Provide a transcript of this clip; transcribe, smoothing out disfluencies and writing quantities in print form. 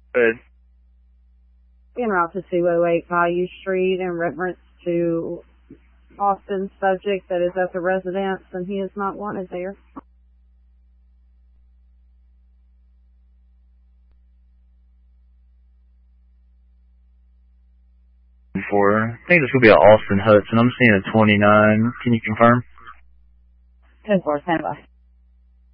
Good. En route to 208 Bayou Street in reference to Austin's subject that is at the residence and he is not wanted there. I think this will be an Austin Hudson. I'm seeing a 29. Can you confirm? 10-4, stand by.